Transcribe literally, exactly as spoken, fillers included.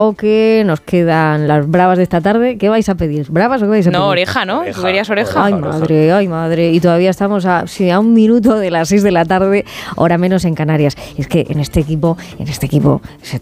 O que nos quedan las bravas de esta tarde. ¿Qué vais a pedir? ¿Bravas o qué vais a pedir? No, oreja, ¿no? Oreja, ¿Tú querías oreja? Ay, madre, ay, madre. Y todavía estamos a, sí, a un minuto de las seis de la tarde, hora menos en Canarias. Es que en este equipo, en este equipo se